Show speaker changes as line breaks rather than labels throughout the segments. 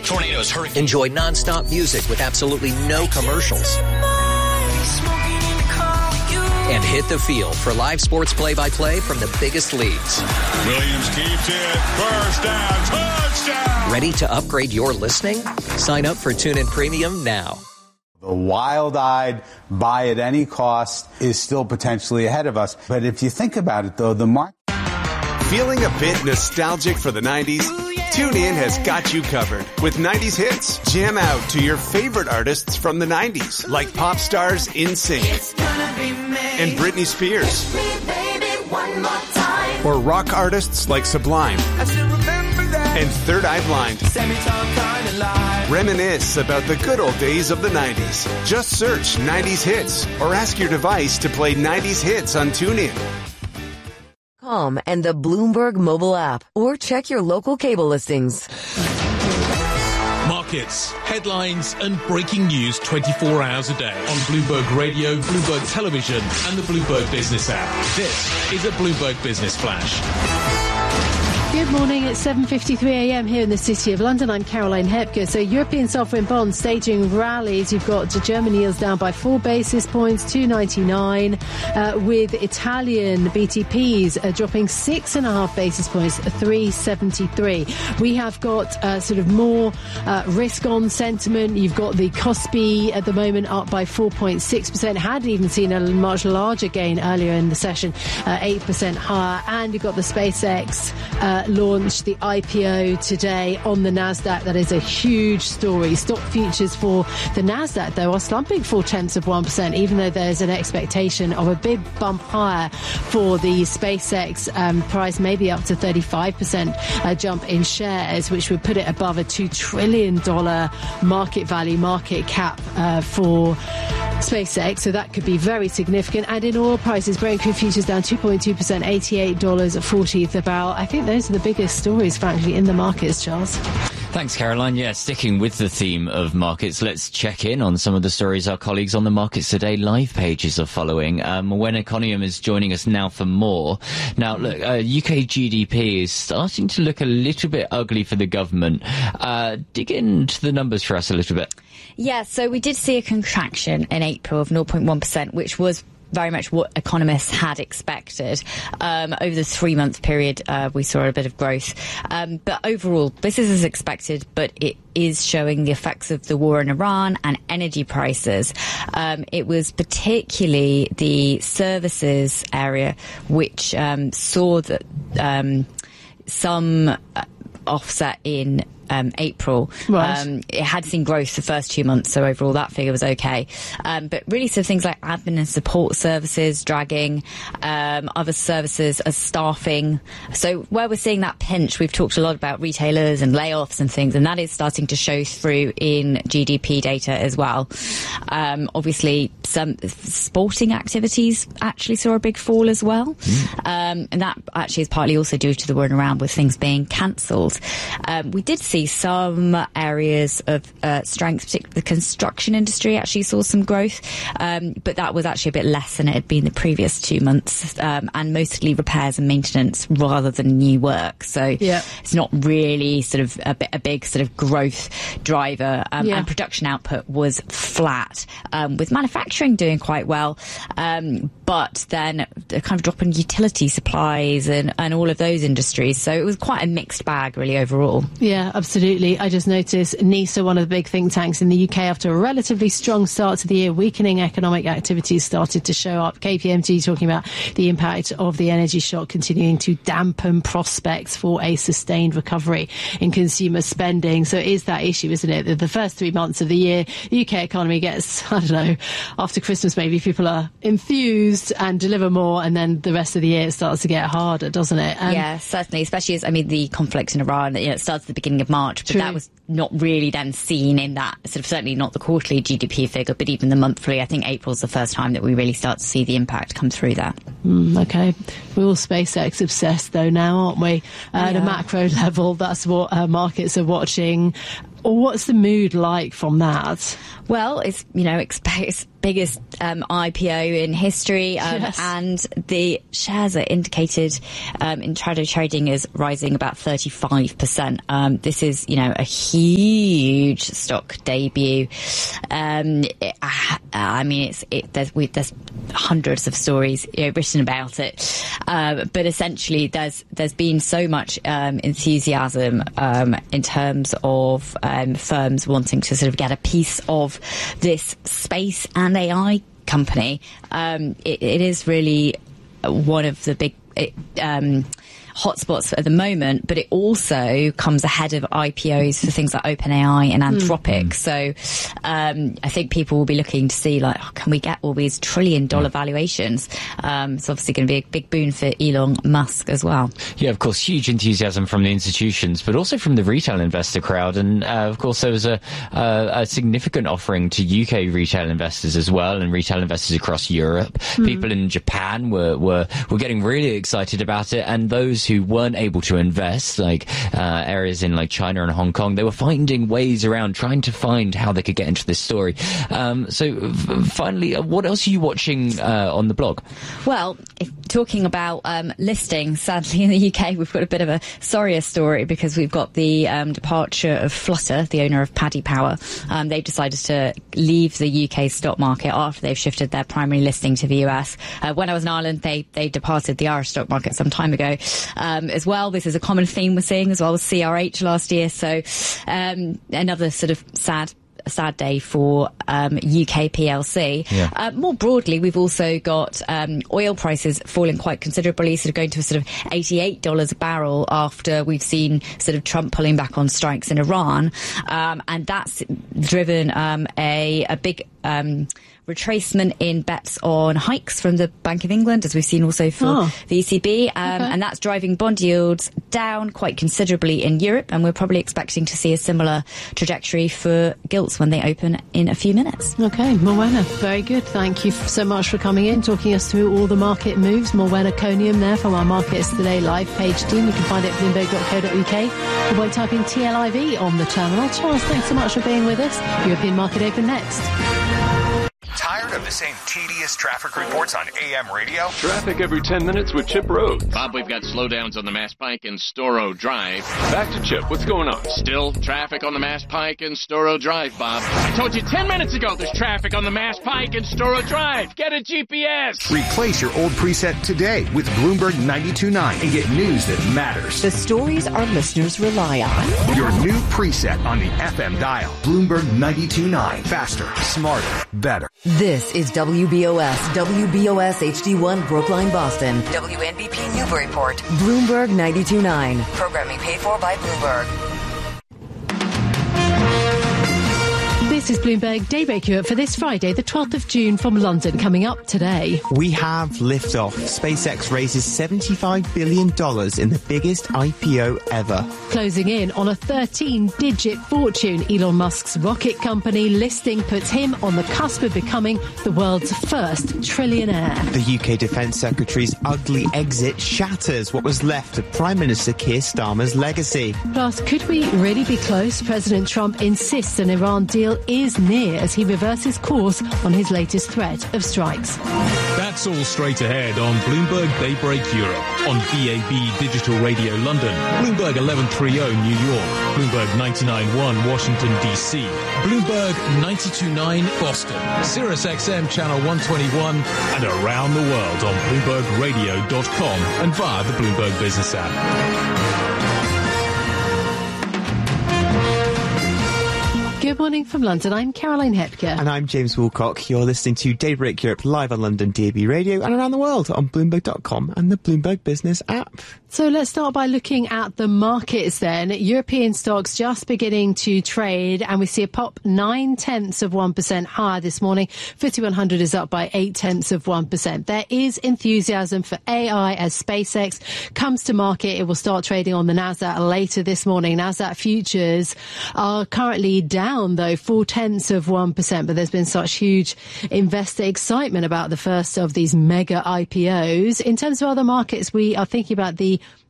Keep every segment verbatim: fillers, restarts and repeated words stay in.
Tornadoes, hurricane. Enjoy non-stop music with absolutely no commercials. And hit the field for live sports play-by-play from the biggest leagues.
Williams keeps it. First down. Touchdown.
Ready to upgrade your listening? Sign up for TuneIn Premium now.
The wild-eyed buy at any cost is still potentially ahead of us. But if you think about it, though, the market...
Feeling a bit nostalgic for the nineties? TuneIn has got you covered with nineties hits. Jam out to your favorite artists from the nineties, like pop stars NSYNC and Britney Spears. Or rock artists like Sublime and Third Eye Blind. Reminisce about the good old days of the nineties. Just search nineties hits or ask your device to play nineties hits on TuneIn.
And the Bloomberg mobile app, or check your local cable listings.
Markets, headlines, and breaking news twenty-four hours a day on Bloomberg Radio, Bloomberg Television, and the Bloomberg Business app. This is a Bloomberg Business Flash.
Good morning. It's seven fifty-three a.m. here in the City of London. I'm Caroline Hepker. So European sovereign bonds staging rallies. You've got German yields down by four basis points, two ninety-nine, uh, with Italian B T Ps uh, dropping six and a half basis points, three seventy-three. We have got uh, sort of more uh, risk-on sentiment. You've got the Kospi at the moment up by four point six percent. Had even seen a much larger gain earlier in the session, uh, eight percent higher. And you've got the SpaceX uh, launched the I P O today on the Nasdaq. That is a huge story. Stock futures for the Nasdaq, though, are slumping four tenths of one percent, even though there's an expectation of a big bump higher for the SpaceX um, price, maybe up to thirty-five percent uh, jump in shares, which would put it above a two trillion dollars market value, market cap uh, for SpaceX. So that could be very significant. And in oil prices, Brent crude futures down two point two percent, eighty-eight dollars forty a barrel. I think those are the biggest stories, frankly, in the markets, Charles.
Thanks, Caroline. Yeah, sticking with the theme of markets, let's check in on some of the stories our colleagues on the Markets Today live pages are following. Um, Wen Economium is joining us now for more. Now, look, uh, U K G D P is starting to look a little bit ugly for the government. Uh, dig into the numbers for us a little bit.
Yeah, so we did see a contraction in April of zero point one percent, which was very much what economists had expected. Um, over the three-month period, uh, we saw a bit of growth. Um, but overall, this is as expected, but it is showing the effects of the war in Iran and energy prices. Um, it was particularly the services area which um, saw that um, some uh, offset in Um, April.
Right.
Um, it had seen growth the first two months, so overall that figure was okay. Um, but really, so things like admin and support services dragging, um, other services as staffing. So where we're seeing that pinch, we've talked a lot about retailers and layoffs and things, and that is starting to show through in G D P data as well. Um, obviously, some sporting activities actually saw a big fall as well. Mm. Um, and that actually is partly also due to the run around with things being cancelled. Um, we did see some areas of uh, strength, particularly the construction industry actually saw some growth, um, but that was actually a bit less than it had been the previous two months, um, and mostly repairs and maintenance rather than new work. So
yeah.
It's not really sort of a, a big sort of growth driver, um,
yeah.
and production output was flat, um, with manufacturing doing quite well, um, but then a kind of drop in utility supplies and, and all of those industries. So it was quite a mixed bag really overall.
Yeah, absolutely. I just noticed NISA, one of the big think tanks in the U K, after a relatively strong start to the year, weakening economic activities started to show up. K P M G talking about the impact of the energy shock continuing to dampen prospects for a sustained recovery in consumer spending. So it is that issue, isn't it? That the first three months of the year, the U K economy gets, I don't know, after Christmas maybe people are enthused and deliver more, and then the rest of the year it starts to get harder, doesn't it? Um,
yeah, certainly, especially as, I mean, the conflict in Iran, you know, it starts at the beginning of March, but
True.
that was not really then seen in that sort of, certainly not the quarterly G D P figure, but even the monthly. I think April's the first time that we really start to see the impact come through there.
Mm, okay. We're all SpaceX obsessed though now, aren't we? Uh,
yeah.
At a macro level, that's what uh, markets are watching. Or what's the mood like from that?
Well, it's, you know, expect, biggest um, I P O in history, um,
yes.
and the shares are indicated um, in trader trading as rising about thirty-five percent. Um, this is, you know, a huge stock debut. Um, it, uh, I mean, it's it, there's we, there's hundreds of stories, you know, written about it, uh, but essentially there's there's been so much um, enthusiasm um, in terms of um, firms wanting to sort of get a piece of this space and A I company. Um, it, it is really one of the big it, um, hotspots at the moment, but it also comes ahead of I P Os for things like OpenAI and Anthropic. Mm. So um, I think people will be looking to see, like, oh, can we get all these trillion dollar valuations? Um, it's obviously going to be a big boon for Elon Musk as well.
Yeah, of course, huge enthusiasm from the institutions, but also from the retail investor crowd. And uh, of course, there was a, a, a significant offering to U K retail investors as well, and retail investors across Europe. Mm. People in Japan were, were, were getting really excited about it, and those who weren't able to invest, like uh, areas in like China and Hong Kong, they were finding ways around, trying to find how they could get into this story. Um, so f- finally, uh, what else are you watching uh, on the blog?
Well, if talking about um, listings, sadly in the U K we've got a bit of a sorrier story, because we've got the um, departure of Flutter, the owner of Paddy Power. Um, they've decided to leave the U K stock market after they've shifted their primary listing to the U S. Uh, when I was in Ireland, they, they departed the Irish stock market some time ago. Um, as well, this is a common theme we're seeing as well with C R H last year. So um, another sort of sad a sad day for um, U K P L C.
Yeah.
Uh, more broadly, we've also got um, oil prices falling quite considerably, sort of going to a sort of eighty-eight dollars a barrel after we've seen sort of Trump pulling back on strikes in Iran. Um, and that's driven um, a, a big um, retracement in bets on hikes from the Bank of England, as we've seen also for
oh.
the E C B. Um,
okay.
And that's driving bond yields down quite considerably in Europe. And we're probably expecting to see a similar trajectory for gilts when they open in a few minutes.
Okay, Morwenna, very good. Thank you so much for coming in, talking us through all the market moves. Morwenna Conium there from our Markets Today live page team. You can find it at bloomberg dot co dot uk or by typing T L I V on the terminal. Charles, thanks so much for being with us. European Market Open next.
Tired of the same tedious traffic reports on A M radio?
Traffic every ten minutes with Chip Rhodes.
Bob, we've got slowdowns on the Mass Pike and Storrow Drive.
Back to Chip. What's going on?
Still traffic on the Mass Pike and Storrow Drive, Bob. I told you ten minutes ago there's traffic on the Mass Pike and Storrow Drive. Get a G P S.
Replace your old preset today with Bloomberg ninety-two point nine and get news that matters.
The stories our listeners rely on.
Your new preset on the F M dial. Bloomberg ninety-two point nine. Faster, smarter, better.
This is W B O S, W B O S H D one Brookline, Boston. W N B P Newburyport. Bloomberg ninety-two point nine. Programming paid for by Bloomberg.
This is Bloomberg Daybreak Europe for this Friday, the twelfth of June, from London. Coming up today,
we have liftoff. SpaceX raises seventy-five billion dollars in the biggest I P O ever.
Closing in on a thirteen-digit fortune, Elon Musk's rocket company listing puts him on the cusp of becoming the world's first trillionaire.
The U K Defence Secretary's ugly exit shatters what was left of Prime Minister Keir Starmer's legacy.
Plus, could we really be close? President Trump insists an Iran deal is near as he reverses course on his latest threat of strikes.
That's all straight ahead on Bloomberg Daybreak Europe, on B A B Digital Radio London, Bloomberg eleven thirty New York, Bloomberg ninety-nine point one Washington, D C, Bloomberg ninety-two point nine Boston, Sirius X M Channel one twenty-one, and around the world on bloomberg radio dot com and via the Bloomberg Business app.
Good morning from London. I'm Caroline Hepker.
And I'm James Woolcock. You're listening to Daybreak Europe live on London D A B Radio and around the world on bloomberg dot com and the Bloomberg Business app.
So let's start by looking at the markets then. European stocks just beginning to trade, and we see a pop nine tenths of one percent higher this morning. fifty-one hundred is up by eight tenths of one percent. There is enthusiasm for A I as SpaceX comes to market. It will start trading on the Nasdaq later this morning. Nasdaq futures are currently down, though, four tenths of one percent, but there's been such huge investor excitement about the first of these mega I P Os. In terms of other markets, we are thinking about the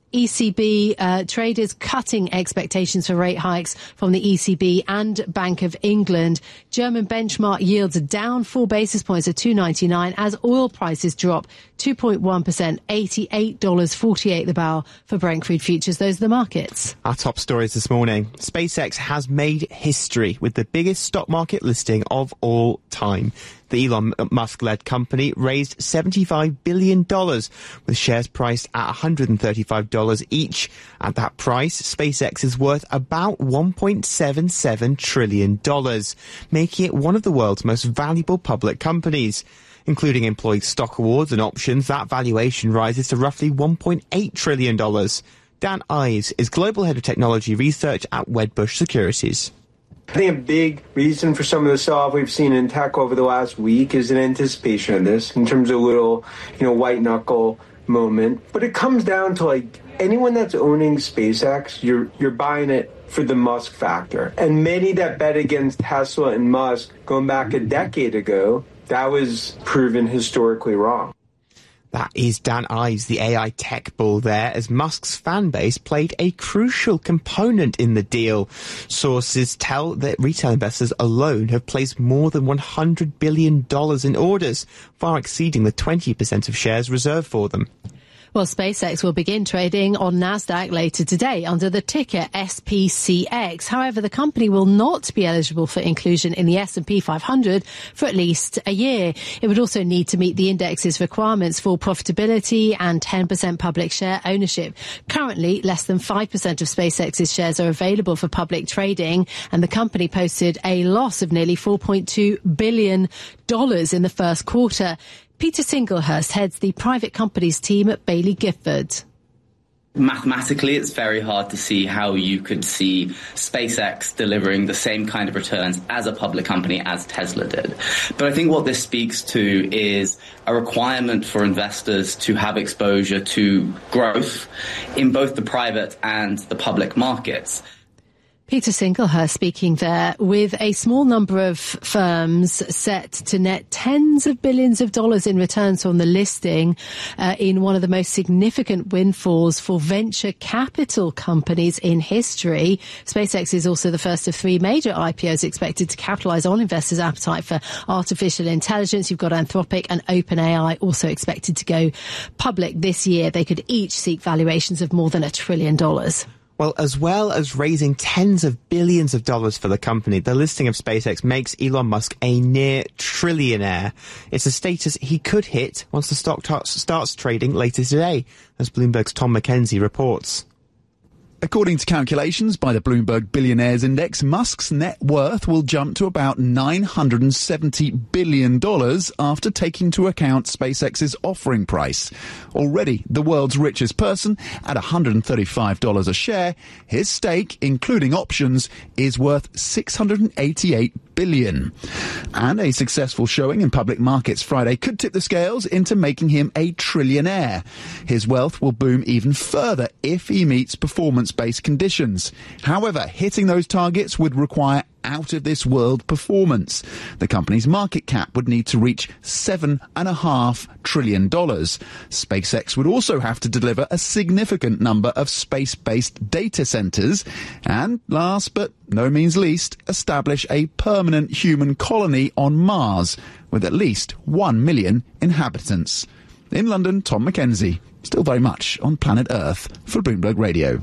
E C B uh, traders cutting expectations for rate hikes from the E C B and Bank of England. German benchmark yields are down four basis points at two ninety-nine as oil prices drop two point one percent, eighty-eight dollars forty-eight the barrel for Brent crude futures. Those are the markets.
Our top stories this morning. SpaceX has made history with the biggest stock market listing of all time. The Elon Musk-led company raised seventy-five billion dollars, with shares priced at one hundred thirty-five dollars each. At that price, SpaceX is worth about one point seven seven trillion dollars, making it one of the world's most valuable public companies. Including employee stock awards and options, that valuation rises to roughly one point eight trillion dollars. Dan Ives is Global Head of Technology Research at Wedbush Securities.
I think a big reason for some of the sell-off we've seen in tech over the last week is an anticipation of this in terms of a little, you know, white-knuckle moment. But it comes down to, like, anyone that's owning SpaceX, you're you're buying it for the Musk factor. And many that bet against Tesla and Musk going back a decade ago, that was proven historically wrong.
That is Dan Ives, the A I tech bull there, as Musk's fan base played a crucial component in the deal. Sources tell that retail investors alone have placed more than one hundred billion dollars in orders, far exceeding the twenty percent of shares reserved for them.
Well, SpaceX will begin trading on NASDAQ later today under the ticker S P C X. However, the company will not be eligible for inclusion in the S and P five hundred for at least a year. It would also need to meet the index's requirements for profitability and ten percent public share ownership. Currently, less than five percent of SpaceX's shares are available for public trading, and the company posted a loss of nearly four point two billion dollars in the first quarter. Peter Singlehurst heads the private companies team at Baillie Gifford.
Mathematically, it's very hard to see how you could see SpaceX delivering the same kind of returns as a public company as Tesla did. But I think what this speaks to is a requirement for investors to have exposure to growth in both the private and the public markets.
Peter Singlehurst speaking there, with a small number of firms set to net tens of billions of dollars in returns from the listing uh, in one of the most significant windfalls for venture capital companies in history. SpaceX is also the first of three major I P Os expected to capitalise on investors' appetite for artificial intelligence. You've got Anthropic and OpenAI also expected to go public this year. They could each seek valuations of more than a trillion dollars.
Well, as well as raising tens of billions of dollars for the company, the listing of SpaceX makes Elon Musk a near trillionaire. It's a status he could hit once the stock t- starts trading later today, as Bloomberg's Tom McKenzie reports.
According to calculations by the Bloomberg Billionaires Index, Musk's net worth will jump to about nine hundred seventy billion dollars after taking into account SpaceX's offering price. Already the world's richest person at one hundred thirty-five dollars a share, his stake, including options, is worth six hundred eighty-eight billion dollars. And a successful showing in public markets Friday could tip the scales into making him a trillionaire. His wealth will boom even further if he meets performance-based conditions. However, hitting those targets would require out-of-this-world performance. The company's market cap would need to reach seven and a half trillion dollars. SpaceX would also have to deliver a significant number of space-based data centers, and last but no means least, establish a permanent human colony on Mars with at least one million inhabitants. In London, Tom McKenzie, still very much on planet Earth for Bloomberg Radio.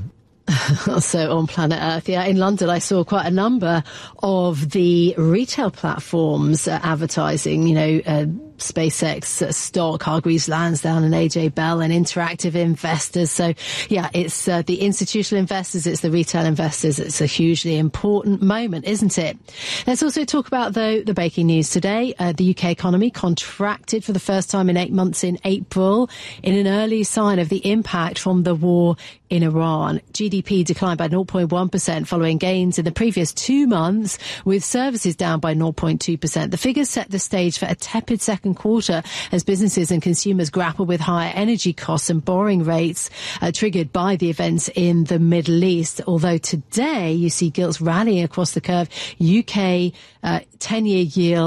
Also on planet Earth, yeah. In London, I saw quite a number of the retail platforms uh, advertising, you know, uh, SpaceX uh, stock, Hargreaves Lansdown and A J Bell and Interactive Investors. So, yeah, it's uh, the institutional investors, it's the retail investors. It's a hugely important moment, isn't it? Let's also talk about, though, the breaking news today. Uh, the U K economy contracted for the first time in eight months in April in an early sign of the impact from the war in Iran. G D P declined by zero point one percent following gains in the previous two months, with services down by zero point two percent. The figures set the stage for a tepid second quarter as businesses and consumers grapple with higher energy costs and borrowing rates uh, triggered by the events in the Middle East. Although today you see gilts rallying across the curve. U K uh, ten-year yields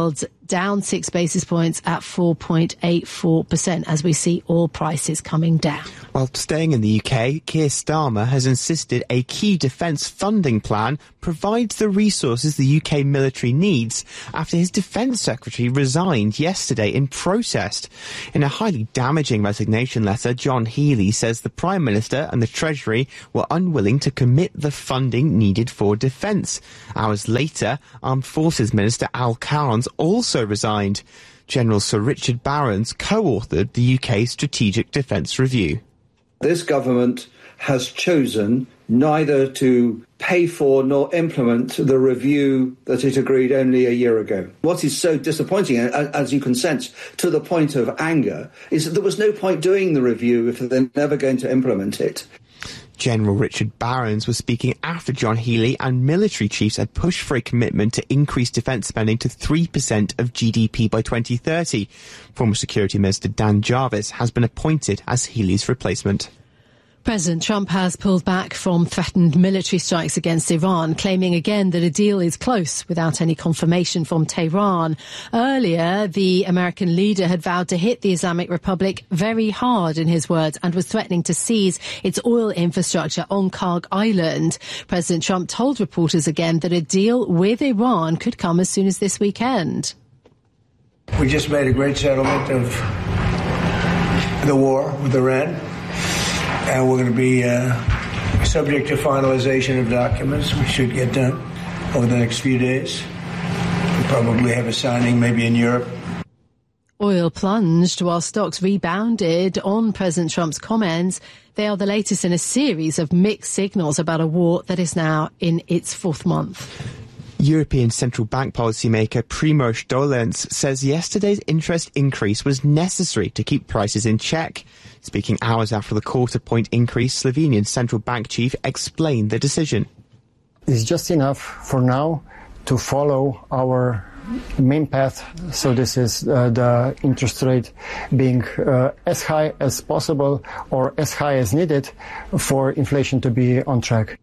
down six basis points at four point eight four percent as we see oil prices coming down.
While staying in the U K, Keir Starmer has insisted a key defence funding plan provides the resources the U K military needs after his defence secretary resigned yesterday in protest. In a highly damaging resignation letter, John Healey says the Prime Minister and the Treasury were unwilling to commit the funding needed for defence. Hours later, Armed Forces Minister Al Carnes also resigned. General Sir Richard Barrons co-authored the U K's Strategic Defence Review.
This government has chosen neither to pay for nor implement the review that it agreed only a year ago. What is so disappointing, as you can sense, to the point of anger, is that there was no point doing the review if they're never going to implement it.
General Richard Barrons was speaking after John Healey and military chiefs had pushed for a commitment to increase defence spending to three percent of G D P by twenty thirty. Former Security Minister Dan Jarvis has been appointed as Healey's replacement.
President Trump has pulled back from threatened military strikes against Iran, claiming again that a deal is close without any confirmation from Tehran. Earlier, the American leader had vowed to hit the Islamic Republic very hard, in his words, and was threatening to seize its oil infrastructure on Karg Island. President Trump told reporters again that a deal with Iran could come as soon as this weekend.
We just made a great settlement of the war with Iran. And we're going to be uh, subject to finalization of documents. We should get done over the next few days. We'll probably have a signing maybe in Europe.
Oil plunged while stocks rebounded on President Trump's comments. They are the latest in a series of mixed signals about a war that is now in its fourth month.
European Central Bank policymaker Primož Dolenc says yesterday's interest increase was necessary to keep prices in check. Speaking hours after the quarter-point increase, Slovenian central bank chief explained the decision.
It's just enough for now to follow our main path. So this is uh, the interest rate being uh, as high as possible or as high as needed for inflation to be on track.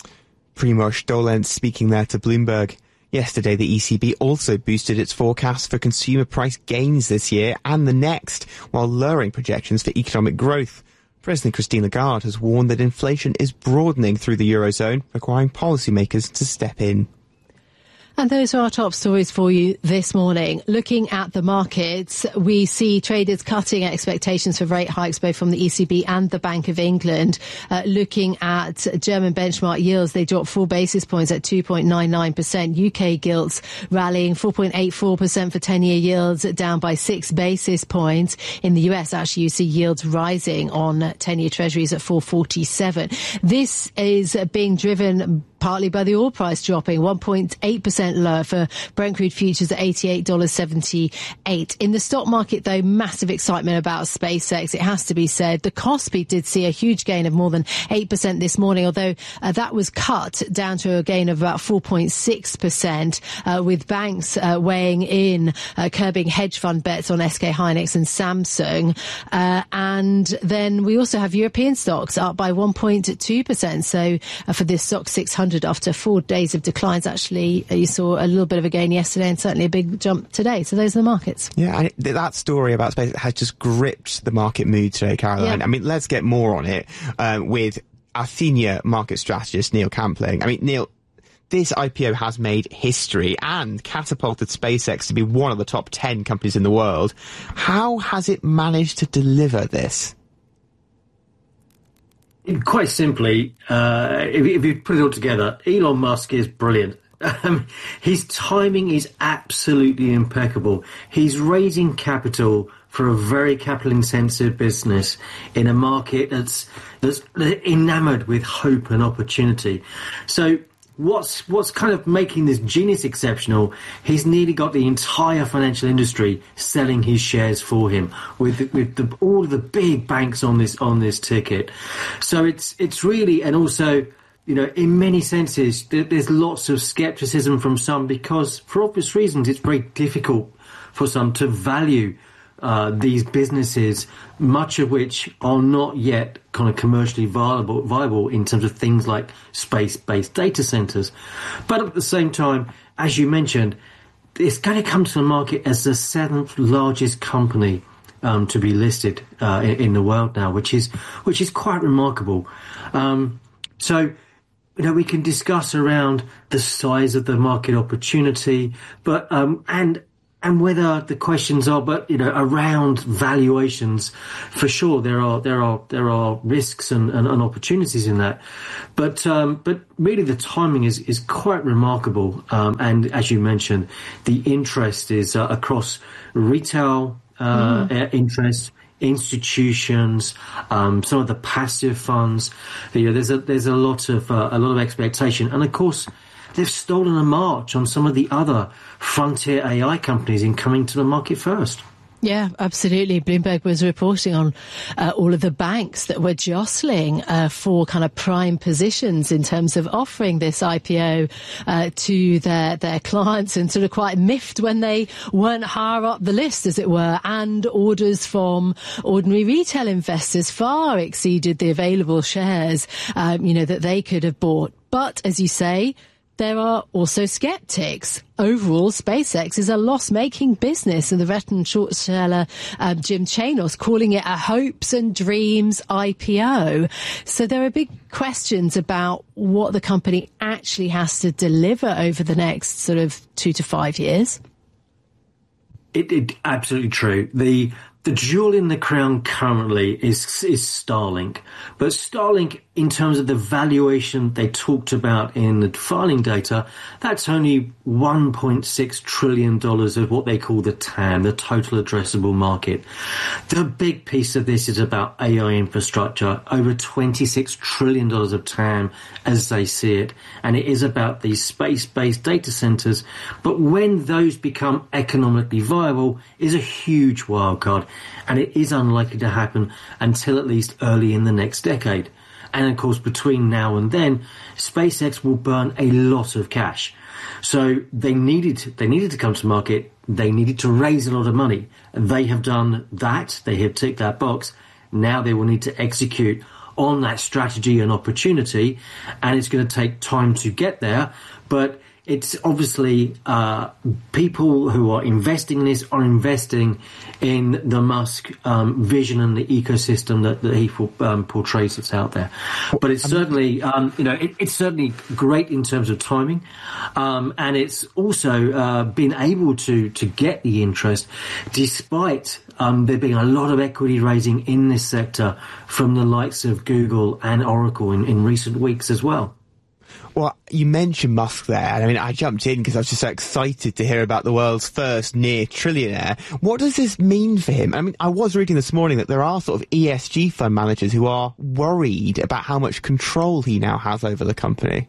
Primož Dolenc speaking there to Bloomberg. Yesterday, the E C B also boosted its forecast for consumer price gains this year and the next, while lowering projections for economic growth. President Christine Lagarde has warned that inflation is broadening through the Eurozone, requiring policymakers to step in.
And those are our top stories for you this morning. Looking at the markets, we see traders cutting expectations for rate hikes both from the E C B and the Bank of England. Uh, looking at German benchmark yields, they dropped four basis points at two point nine nine percent. U K gilts rallying four point eight four percent for ten-year yields, down by six basis points. In the U S, actually, you see yields rising on ten-year treasuries at four forty-seven. This is being driven partly by the oil price dropping one point eight percent lower for Brent crude futures at eighty-eight dollars and seventy-eight cents. In the stock market, though, massive excitement about SpaceX. It has to be said. The Kospi did see a huge gain of more than eight percent this morning, although uh, that was cut down to a gain of about four point six percent, uh, with banks uh, weighing in, uh, curbing hedge fund bets on S K Hynix and Samsung. Uh, and then we also have European stocks up by one point two percent. So uh, for this stock six hundred, after four days of declines, actually, uh, you saw a little bit of a gain yesterday and certainly a big jump today. So those are the markets.
Yeah, and it, that story about SpaceX has just gripped the market mood today, Caroline. Yeah. I mean, let's get more on it um, with our senior market strategist, Neil Campling. I mean, Neil, this I P O has made history and catapulted SpaceX to be one of the top ten companies in the world. How has it managed to deliver this?
Quite simply, uh, if, if you put it all together, Elon Musk is brilliant. Um, his timing is absolutely impeccable. He's raising capital for a very capital-intensive business in a market that's that's enamoured with hope and opportunity. So what's what's kind of making this genius exceptional? He's nearly got the entire financial industry selling his shares for him, with with the, all of the big banks on this on this ticket. So it's it's really, and also, you know, in many senses, there's lots of skepticism from some because, for obvious reasons, it's very difficult for some to value uh, these businesses, much of which are not yet kind of commercially viable, viable in terms of things like space-based data centers. But at the same time, as you mentioned, it's going to come to the market as the seventh largest company um, to be listed uh, in, in the world now, which is which is quite remarkable. Um, so, you know, we can discuss around the size of the market opportunity, but um, and and whether the questions are, but you know, around valuations, for sure there are there are there are risks and, and, and opportunities in that, but um, but really the timing is is quite remarkable, um, and as you mentioned, the interest is uh, across retail uh, mm. interest, institutions, um, some of the passive funds. You know, there's a there's a lot of uh, a lot of expectation, and of course, they've stolen a march on some of the other frontier A I companies in coming to the market first.
Yeah, absolutely. Bloomberg was reporting on uh, all of the banks that were jostling uh, for kind of prime positions in terms of offering this I P O uh, to their their clients, and sort of quite miffed when they weren't higher up the list, as it were, and orders from ordinary retail investors far exceeded the available shares, um, you know, that they could have bought. But as you say, there are also skeptics. Overall, SpaceX is a loss-making business, and the veteran short seller um, Jim Chanos calling it a hopes and dreams I P O. So there are big questions about what the company actually has to deliver over the next sort of two to five years.
It, it absolutely true. The the jewel in the crown currently is is Starlink, but Starlink, in terms of the valuation they talked about in the filing data, that's only one point six trillion dollars of what they call the T A M, the total addressable market. The big piece of this is about A I infrastructure, over twenty-six trillion dollars of T A M as they see it, and it is about these space-based data centers. But when those become economically viable is a huge wildcard, and it is unlikely to happen until at least early in the next decade. And of course, between now and then, SpaceX will burn a lot of cash. So they needed they needed to come to market. They needed to raise a lot of money. They have done that. They have ticked that box. Now they will need to execute on that strategy and opportunity, and it's going to take time to get there. But it's obviously uh, people who are investing in this are investing in the Musk um, vision and the ecosystem that, that he um, portrays that's out there. But it's certainly, um, you know, it, it's certainly great in terms of timing, um, and it's also uh, been able to to get the interest despite um, there being a lot of equity raising in this sector from the likes of Google and Oracle in, in recent weeks as well.
Well, you mentioned Musk there, and I mean, I jumped in because I was just so excited to hear about the world's first near trillionaire. What does this mean for him? I mean, I was reading this morning that there are sort of E S G fund managers who are worried about how much control he now has over the company.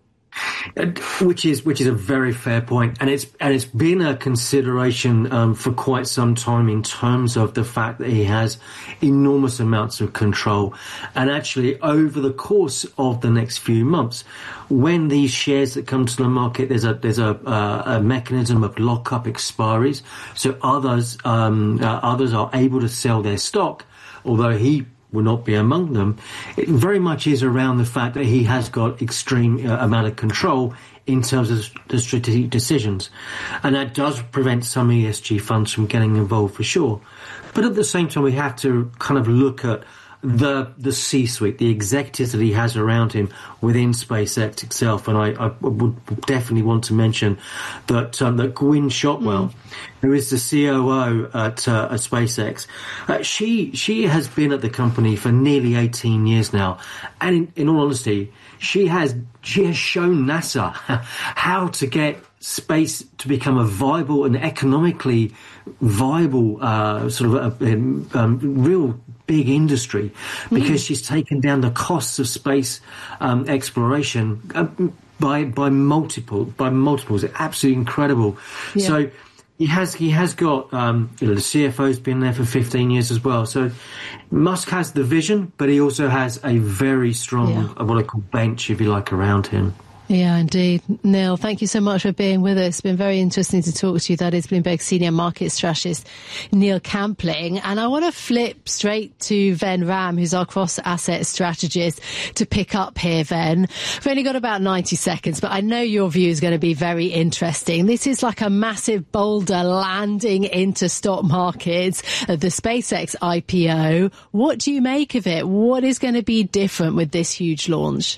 Which is which is a very fair point, and it's and it's been a consideration um, for quite some time in terms of the fact that he has enormous amounts of control. And actually, over the course of the next few months, when these shares that come to the market, there's a there's a, uh, a mechanism of lock-up expiries, so others um, uh, others are able to sell their stock, although he will not be among them. It very much is around the fact that he has got extreme uh, amount of control in terms of the strategic decisions. And that does prevent some E S G funds from getting involved for sure. But at the same time, we have to kind of look at the the C-suite, the executives that he has around him within SpaceX itself. And I, I would definitely want to mention that um, that Gwynne Shotwell, mm. who is the C O O at, uh, at SpaceX, uh, she she has been at the company for nearly eighteen years now. And in, in all honesty, she has she has shown NASA how to get space to become a viable and economically viable uh, sort of a, a, a real big industry, because mm. she's taken down the costs of space um, exploration uh, by by multiple by multiples. It's absolutely incredible. Yeah. So he has he has got um, you know, the C F O's been there for fifteen years as well. So Musk has the vision, but he also has a very strong yeah. what I call bench, if you like, around him.
Yeah, indeed. Neil, thank you so much for being with us. It's been very interesting to talk to you. That is Bloomberg Senior Market Strategist Neil Campling. And I want to flip straight to Ven Ram, who's our cross-asset strategist, to pick up here, Ven. We've only got about ninety seconds, but I know your view is going to be very interesting. This is like a massive boulder landing into stock markets, uh, the SpaceX I P O. What do you make of it? What is going to be different with this huge launch?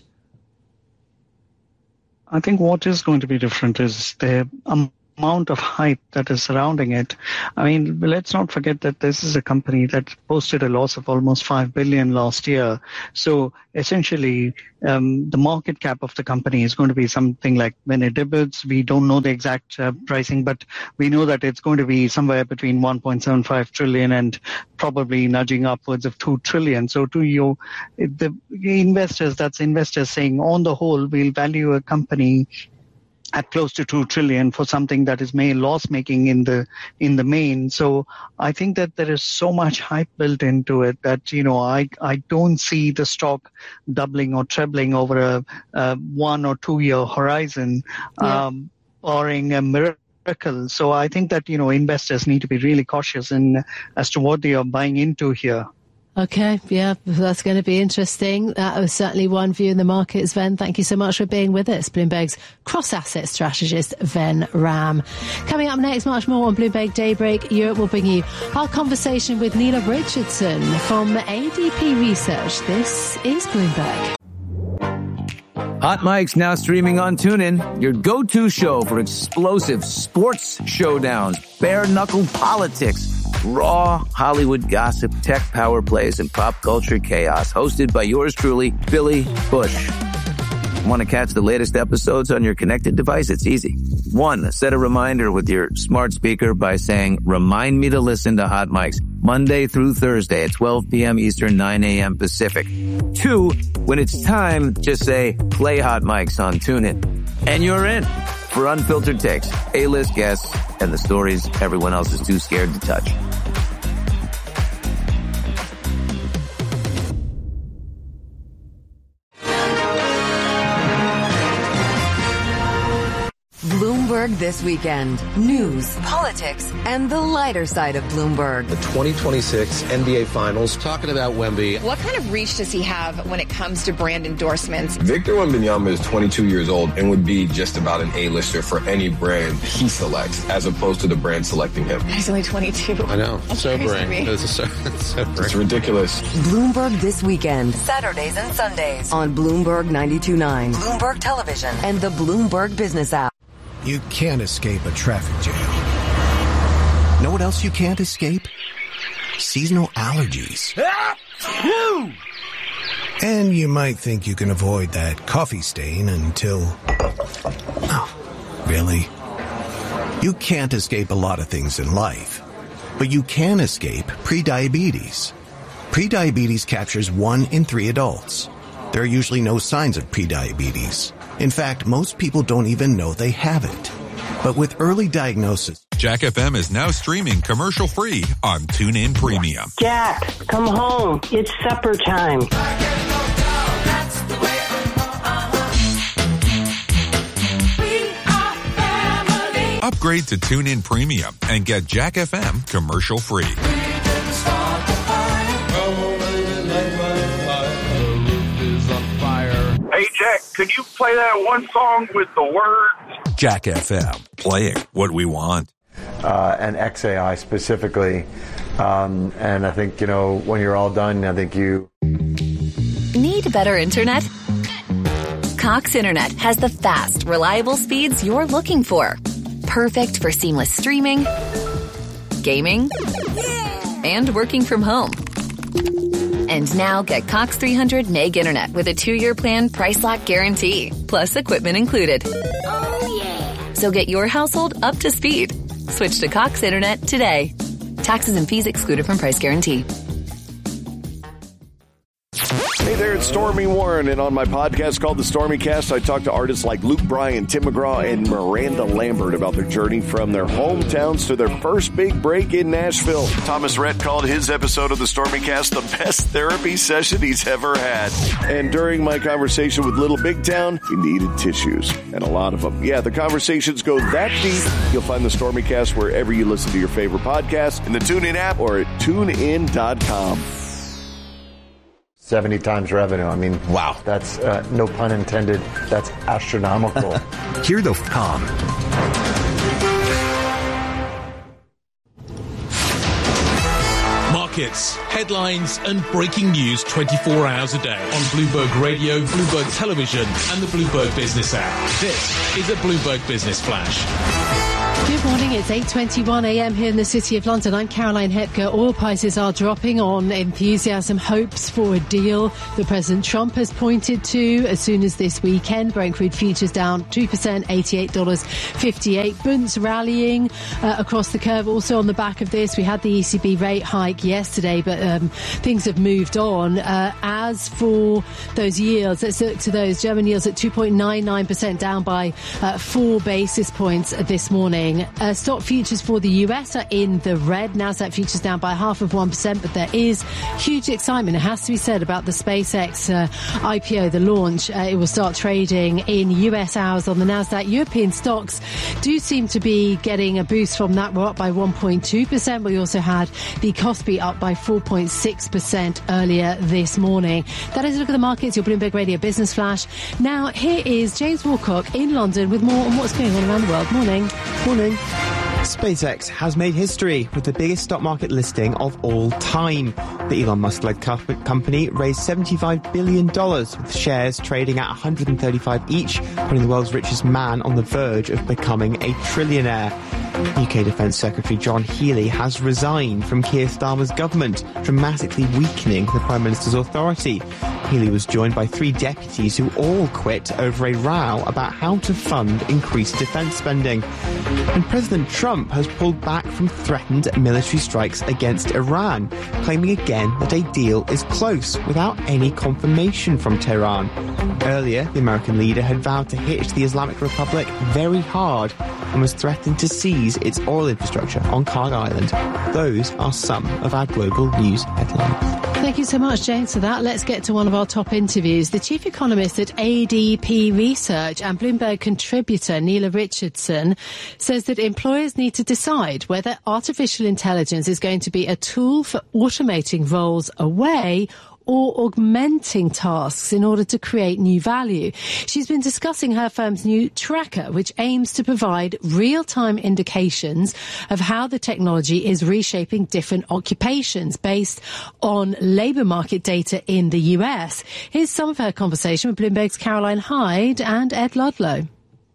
I think what is going to be different is the amount of hype that is surrounding it. I mean, let's not forget that this is a company that posted a loss of almost five billion dollars last year. So essentially, um, the market cap of the company is going to be something like when it debuts. We don't know the exact uh, pricing, but we know that it's going to be somewhere between one point seven five trillion and probably nudging upwards of two trillion. So to you, the investors, that's investors saying on the whole, we'll value a company at close to two trillion for something that is may loss making in the in the main. So I think that there is so much hype built into it that, you know, I I don't see the stock doubling or trebling over a, a one or two year horizon,
yeah.
um, barring a miracle. So I think that, you know, investors need to be really cautious in as to what they are buying into here.
Okay, yeah, that's going to be interesting. That was certainly one view in the markets, Ven. Thank you so much for being with us. Bloomberg's cross-asset strategist, Ven Ram. Coming up next, much more on Bloomberg Daybreak Europe. Will bring you our conversation with Neela Richardson from A D P Research. This is Bloomberg.
Hot Mic's now streaming on TuneIn, your go-to show for explosive sports showdowns, bare-knuckle politics, raw Hollywood gossip, tech power plays, and pop culture chaos. Hosted by yours truly, Billy Bush. Want to catch the latest episodes on your connected device? It's easy. One, set a reminder with your smart speaker by saying, remind me to listen to Hot Mics Monday through Thursday at twelve p.m. Eastern, nine a.m. Pacific. Two, when it's time, just say, play Hot Mics on TuneIn. And you're in for unfiltered takes, A-list guests, and the stories everyone else is too scared to touch.
Bloomberg This Weekend. News, politics, and the lighter side of Bloomberg.
The twenty twenty-six N B A Finals. Talking about Wemby.
What kind of reach does he have when it comes to brand endorsements?
Victor Wembanyama is twenty-two years old and would be just about an A-lister for any brand he selects, as opposed to the brand selecting him.
He's only twenty-two.
I know.
That's
Sobering.
crazy to me.
It's, so, it's sobering.
It's ridiculous.
Bloomberg This Weekend. Saturdays and Sundays on Bloomberg ninety-two point nine, Bloomberg Television, and the Bloomberg Business app.
You can't escape a traffic jam. Know what else you can't escape? Seasonal allergies. And you might think you can avoid that coffee stain until... Oh, really? You can't escape a lot of things in life, but you can escape prediabetes. Prediabetes captures one in three adults. There are usually no signs of prediabetes. In fact, most people don't even know they have it. But with early diagnosis...
Jack F M is now streaming commercial-free on TuneIn Premium.
Jack, come home. It's supper time.
Upgrade to TuneIn Premium and get Jack F M commercial-free.
Hey, Jack, could you play that one song with the words?
Jack F M, playing what we want.
Uh, and X A I specifically. Um, and I think, you know, when you're all done, I think you...
Need better internet? Cox Internet has the fast, reliable speeds you're looking for. Perfect for seamless streaming, gaming, and working from home. And now get Cox three hundred meg internet with a two-year plan price lock guarantee, plus equipment included. Oh, yeah. So get your household up to speed. Switch to Cox Internet today. Taxes and fees excluded from price guarantee.
Hey there,
here, it's Stormy Warren, and on my podcast called The Stormy Cast, I talk to artists like Luke Bryan, Tim McGraw, and Miranda Lambert about their journey from their hometowns to their first big break in Nashville. Thomas Rhett called his episode of The Stormy Cast the best therapy session he's ever had. And during my conversation with Little Big Town, he needed tissues, and a lot of them. Yeah, the conversations go that deep. You'll find The Stormy Cast wherever you listen to your favorite podcast, in the TuneIn app, or at tune in dot com.
seventy times revenue. I mean, wow. That's, uh, no pun intended, that's astronomical.
Hear the com. Markets, headlines, and breaking news twenty-four hours a day on Bloomberg Radio, Bloomberg Television, and the Bloomberg Business app. This is a Bloomberg Business Flash.
Good morning, it's eight twenty-one a.m. here in the City of London. I'm Caroline Hepker. Oil prices are dropping on enthusiasm, hopes for a deal that President Trump has pointed to as soon as this weekend. Brent crude futures down two percent, eighty-eight dollars fifty-eight. Bunds rallying uh, across the curve. Also on the back of this, we had the E C B rate hike yesterday, but um, things have moved on. Uh, as for those yields, let's look to those. German yields at two point nine nine percent, down by uh, four basis points this morning. Uh, stock futures for the U S are in the red. Nasdaq futures down by half of one percent, but there is huge excitement, it has to be said, about the SpaceX uh, I P O, the launch. Uh, it will start trading in U S hours on the Nasdaq. European stocks do seem to be getting a boost from that. We're up by one point two percent. We also had the Kospi up by four point six percent earlier this morning. That is a look at the markets, your Bloomberg Radio Business Flash. Now, here is James Woolcock in London with more on what's going on around the world. Morning. Morning.
SpaceX has made history with the biggest stock market listing of all time. The Elon Musk-led co- company raised seventy-five billion dollars, with shares trading at one hundred thirty-five each, putting the world's richest man on the verge of becoming a trillionaire. U K Defence Secretary John Healey has resigned from Keir Starmer's government, dramatically weakening the Prime Minister's authority. Healey was joined by three deputies who all quit over a row about how to fund increased defence spending. And President Trump has pulled back from threatened military strikes against Iran, claiming again that a deal is close without any confirmation from Tehran. Earlier, the American leader had vowed to hit the Islamic Republic very hard and was threatening to seize its oil infrastructure on Kharg Island. Those are some of our global news headlines.
Thank you so much, James, for that. Let's get to one of our top interviews. The chief economist at A D P Research and Bloomberg contributor Neela Richardson says that employers need to decide whether artificial intelligence is going to be a tool for automating roles away or augmenting tasks in order to create new value. She's been discussing her firm's new tracker, which aims to provide real-time indications of how the technology is reshaping different occupations based on labour market data in the U S. Here's some of her conversation with Bloomberg's Caroline Hyde and Ed Ludlow.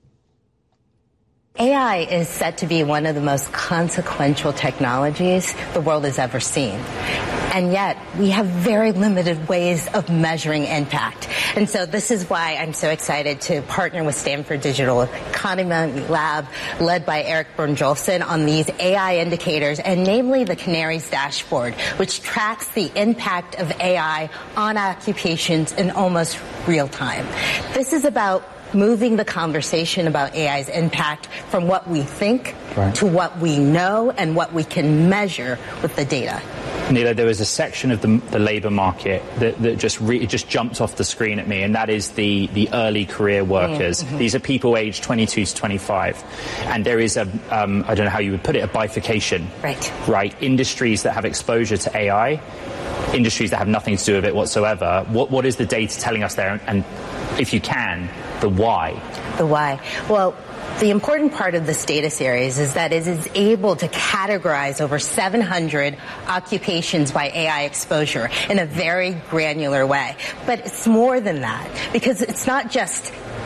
A I is said to be one of the most consequential technologies the world has ever seen. And yet, we have very limited ways of measuring impact. And so this is why I'm so excited to partner with Stanford Digital Economy Lab, led by Eric Bjorn-Jolfsen, on these A I indicators, and namely the Canaries dashboard, which tracks the impact of A I on occupations in almost real time. This is about moving the conversation about A I's impact from what we think right. to what we know and what we can measure with the data.
Neela, there was a section of the, the labour market that, that just re, just jumped off the screen at me, and that is the, the early career workers. Mm-hmm. These are people aged twenty-two to twenty-five. And there is a, um, I don't know how you would put it, a bifurcation.
Right.
Right. Industries that have exposure to A I, industries that have nothing to do with it whatsoever. What, what is the data telling us there? And if you can, the why?
The why. Well, the important part of this data series is that it is able to categorize over seven hundred occupations by A I exposure in a very granular way. But it's more than that, because it's not just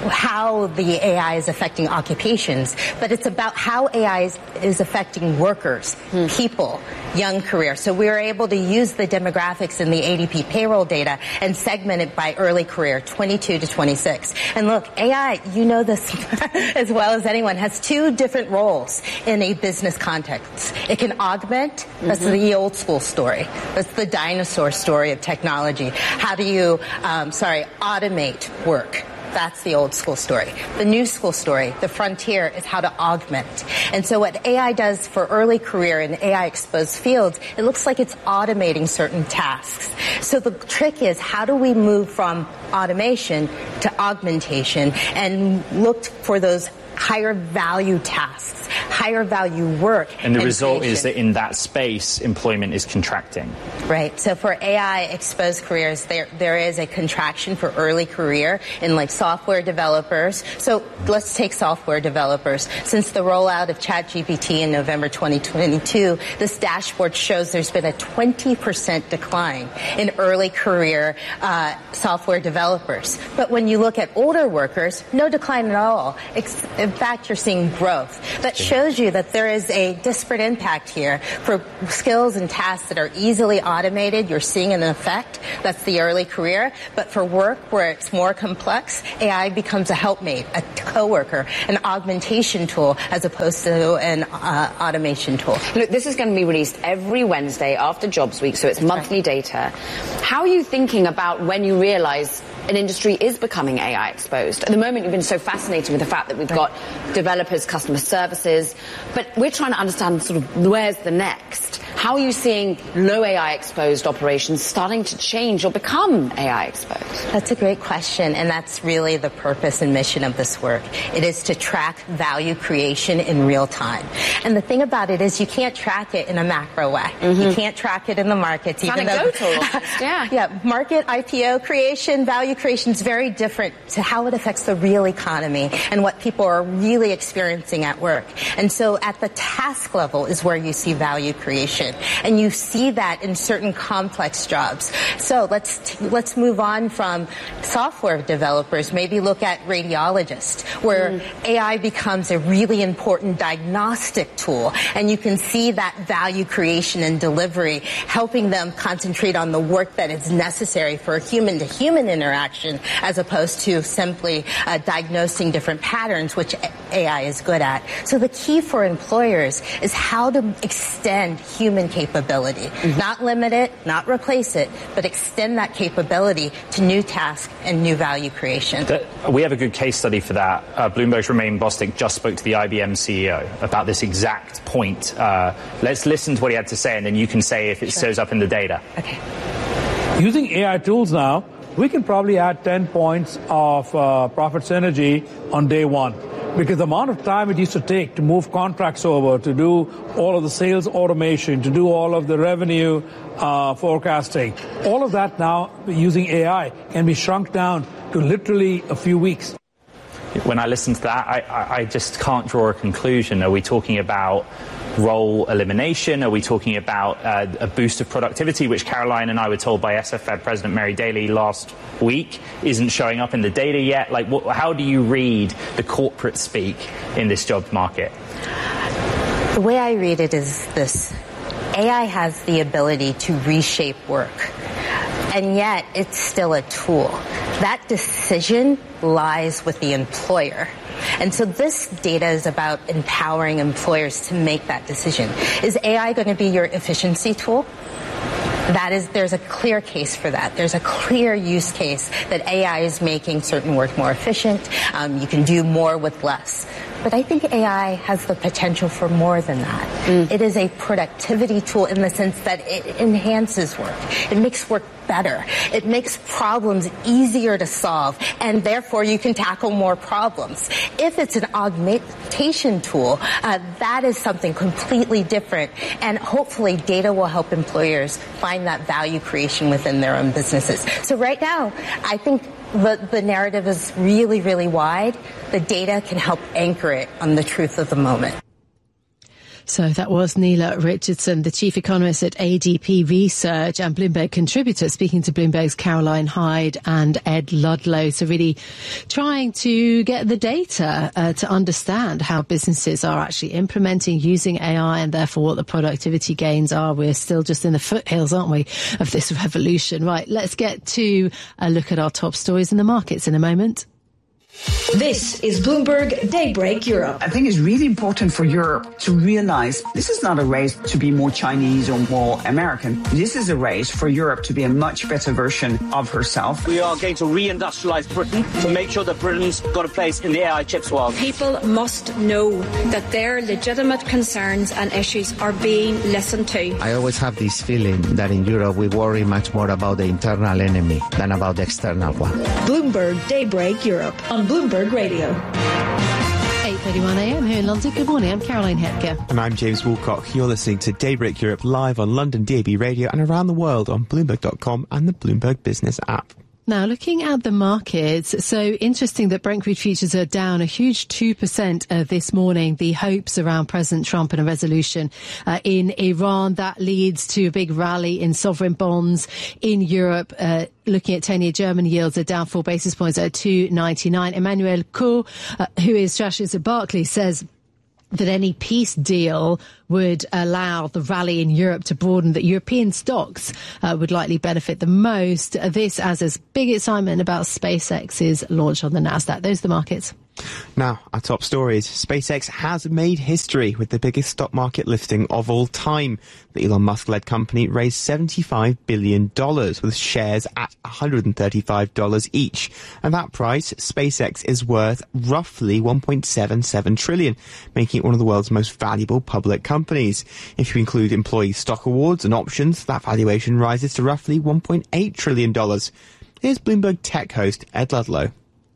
how the A I is affecting occupations, but it's about how A I is, is affecting workers, hmm. people, young career. So we were able to use the demographics in the A D P payroll data and segment it by early career, twenty-two to twenty-six. And look, A I, you know this as well as anyone, has two different roles in a business context. It can augment, mm-hmm. that's the old school story. That's the dinosaur story of technology. How do you, um, sorry, automate work? That's the old school story. The new school story, the frontier, is how to augment. And so what A I does for early career in A I exposed fields, it looks like it's automating certain tasks. So the trick is, how do we move from automation to augmentation and look for those higher value tasks, higher value work.
And the and result creation. Is that in that space, employment is contracting.
Right. So for A I exposed careers, there there is a contraction for early career in like software developers. So let's take software developers. Since the rollout of ChatGPT in November twenty twenty-two, this dashboard shows there's been a twenty percent decline in early career uh, software developers. But when you look at older workers, no decline at all. Ex- In fact, you're seeing growth. That shows you that there is a disparate impact here. For skills and tasks that are easily automated, you're seeing an effect. That's the early career. But for work where it's more complex, A I becomes a helpmate, a coworker, an augmentation tool as opposed to an uh, automation tool.
Look, this is going to be released every Wednesday after Jobs Week, so it's That's monthly right. data. How are you thinking about when you realize an industry is becoming A I exposed? At the moment, you've been so fascinated with the fact that we've got developers, customer services, but we're trying to understand sort of where's the next. How are you seeing low A I exposed operations starting to change or become A I exposed?
That's a great question, and that's really the purpose and mission of this work. It is to track value creation in real time. And the thing about it is you can't track it in a macro way. Mm-hmm. You can't track it in the markets.
It's
even
anecdotal.
Though,
yeah.
yeah, market I P O creation, value creation is very different to how it affects the real economy and what people are really experiencing at work. And so at the task level is where you see value creation. And you see that in certain complex jobs. So let's t- let's move on from software developers. Maybe look at radiologists, where mm. A I becomes a really important diagnostic tool. And you can see that value creation and delivery, helping them concentrate on the work that is necessary for a human-to-human interaction, as opposed to simply uh, diagnosing different patterns, which A I is good at. So the key for employers is how to extend human capability. Mm-hmm. Not limit it, not replace it, but extend that capability to new tasks and new value creation.
The, we have a good case study for that. Uh, Bloomberg's Romain Bostic just spoke to the I B M C E O about this exact point. Uh, let's listen to what he had to say, and then you can say if it sure. shows up in the data.
Okay.
Using A I tools now, we can probably add ten points of uh, profit synergy on day one. Because the amount of time it used to take to move contracts over, to do all of the sales automation, to do all of the revenue uh, forecasting, all of that now using A I can be shrunk down to literally a few weeks.
When I listen to that, I, I, I just can't draw a conclusion. Are we talking about role elimination? Are we talking about uh, a boost of productivity, which Caroline and I were told by S F Fed President Mary Daly last week isn't showing up in the data yet? Like, what, how do you read the corporate speak in this job market?
The way I read it is this. A I has the ability to reshape work, and yet it's still a tool. That decision lies with the employer. And so this data is about empowering employers to make that decision. Is A I going to be your efficiency tool? That is, there's a clear case for that. There's a clear use case that A I is making certain work more efficient. Um, you can do more with less. But I think A I has the potential for more than that. Mm. It is a productivity tool in the sense that it enhances work. It makes work better. It makes problems easier to solve, and therefore you can tackle more problems. If it's an augmentation tool, uh, that is something completely different, and hopefully data will help employers find that value creation within their own businesses. So right now, I think the, the narrative is really, really wide. The data can help anchor it on the truth of the moment.
So that was Neela Richardson, the chief economist at A D P Research and Bloomberg contributor, speaking to Bloomberg's Caroline Hyde and Ed Ludlow. So really trying to get the data uh, to understand how businesses are actually implementing, using A I, and therefore what the productivity gains are. We're still just in the foothills, aren't we, of this revolution? Right, let's get to a look at our top stories in the markets in a moment.
This is Bloomberg Daybreak Europe.
I think it's really important for Europe to realize this is not a race to be more Chinese or more American. This is a race for Europe to be a much better version of herself.
We are going to reindustrialize Britain to make sure that Britain's got a place in the A I chips world.
People must know that their legitimate concerns and issues are being listened to.
I always have this feeling that in Europe we worry much more about the internal enemy than about the external one.
Bloomberg Daybreak Europe on Bloomberg Radio.
eight thirty-one a.m. here in London. Good morning, I'm Caroline Hepker.
And I'm James Woolcock. You're listening to Daybreak Europe live on London D A B Radio and around the world on Bloomberg dot com and the Bloomberg Business app.
Now, looking at the markets, so interesting that Brent crude futures are down a huge two percent uh, this morning. The hopes around President Trump and a resolution uh, in Iran, that leads to a big rally in sovereign bonds in Europe. Uh, looking at ten-year German yields are down four basis points at two ninety-nine. Emmanuel Coe, uh, who is strategist at Barclays, says that any peace deal would allow the rally in Europe to broaden, that European stocks uh, would likely benefit the most. This as a big excitement about SpaceX's launch on the NASDAQ. Those are the markets.
Now, our top stories. SpaceX has made history with the biggest stock market listing of all time. The Elon Musk-led company raised seventy-five billion dollars with shares at one hundred thirty-five dollars each. And that price, SpaceX is worth roughly one point seven seven trillion dollars, making it one of the world's most valuable public companies. If you include employee stock awards and options, that valuation rises to roughly one point eight trillion dollars. Here's Bloomberg Tech host Ed Ludlow.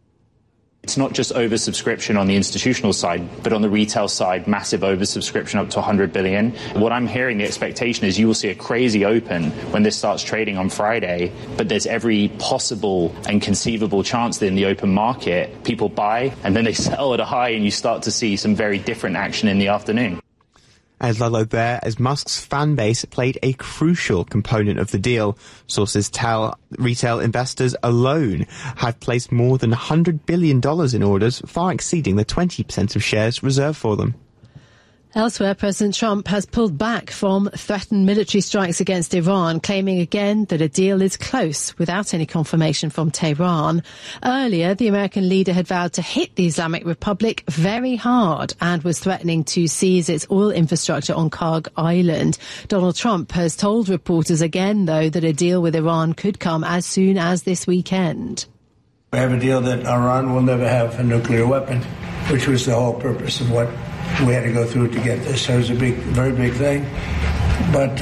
It's not just oversubscription on the institutional side, but on the retail side, massive oversubscription up to one hundred billion. What I'm hearing, the expectation is you will see a crazy open when this starts trading on Friday, but there's every possible and conceivable chance that in the open market, people buy and then they sell at a high and you start to see some very different action in the afternoon.
As Ludlow there, as Musk's fan base played a crucial component of the deal. Sources tell retail investors alone have placed more than one hundred billion dollars in orders, far exceeding the twenty percent of shares reserved for them.
Elsewhere, President Trump has pulled back from threatened military strikes against Iran, claiming again that a deal is close without any confirmation from Tehran. Earlier, the American leader had vowed to hit the Islamic Republic very hard and was threatening to seize its oil infrastructure on Karg Island. Donald Trump has told reporters again, though, that a deal with Iran could come as soon as this weekend.
We have a deal that Iran will never have a nuclear weapon, which was the whole purpose of what we had to go through to get this. So it was a big, very big thing. But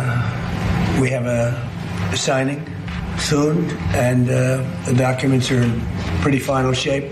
uh, we have a signing soon, and uh, the documents are in pretty final shape.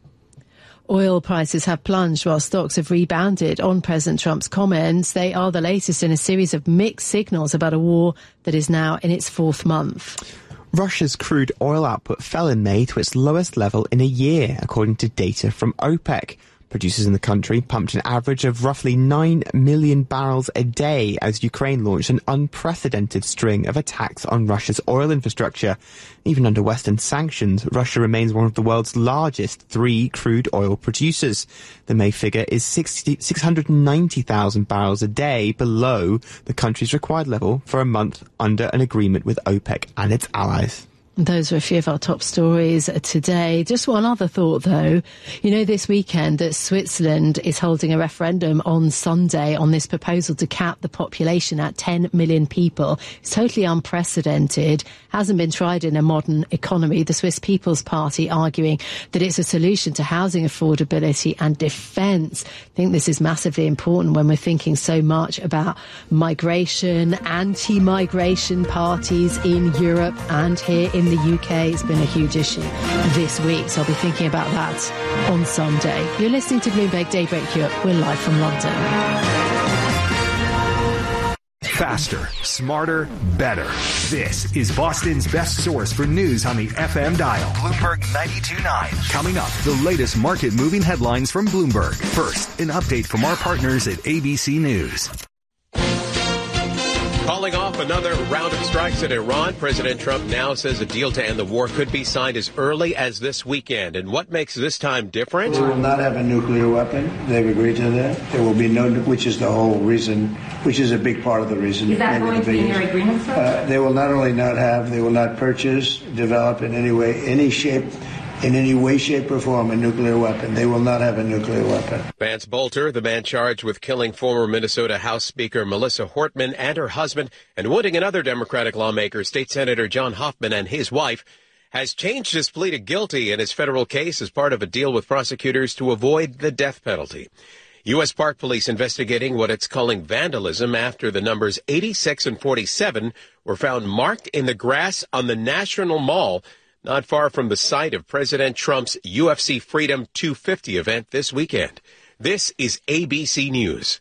Oil prices have plunged while stocks have rebounded on President Trump's comments. They are the latest in a series of mixed signals about a war that is now in its fourth month.
Russia's crude oil output fell in May to its lowest level in a year, according to data from OPEC. Producers in the country pumped an average of roughly nine million barrels a day as Ukraine launched an unprecedented string of attacks on Russia's oil infrastructure. Even under Western sanctions, Russia remains one of the world's largest three crude oil producers. The May figure is six hundred ninety thousand barrels a day below the country's required level for a month under an agreement with OPEC and its allies.
Those are a few of our top stories today. Just one other thought, though. You know, this weekend that Switzerland is holding a referendum on Sunday on this proposal to cap the population at ten million people. It's totally unprecedented, hasn't been tried in a modern economy. The Swiss People's Party arguing that it's a solution to housing affordability and defence. I think this is massively important when we're thinking so much about migration, anti-migration parties in Europe and here in the U K. It's been a huge issue this week, so I'll be thinking about that on Sunday. You're listening to Bloomberg Daybreak Europe. We're live from London.
Faster, smarter, better. This is Boston's best source for news on the F M dial.
Bloomberg ninety-two point nine.
Coming up, the latest market-moving headlines from Bloomberg. First, an update from our partners at A B C News.
Calling off another round of strikes in Iran, President Trump now says a deal to end the war could be signed as early as this weekend. And what makes this time different?
We will not have a nuclear weapon. They've agreed to that. There will be no, which is the whole reason, which is a big part of the reason.
Is that going to be in your agreement, sir?
Uh, they will not only not have, they will not purchase, develop in any way, any shape, in any way, shape, or form a nuclear weapon. They will not have a nuclear weapon.
Vance Bolter, the man charged with killing former Minnesota House Speaker Melissa Hortman and her husband and wounding another Democratic lawmaker, State Senator John Hoffman, and his wife, has changed his plea to guilty in his federal case as part of a deal with prosecutors to avoid the death penalty. U S. Park Police investigating what it's calling vandalism after the numbers eighty-six and forty-seven were found marked in the grass on the National Mall, not far from the site of President Trump's U F C Freedom two fifty event this weekend. This is A B C News.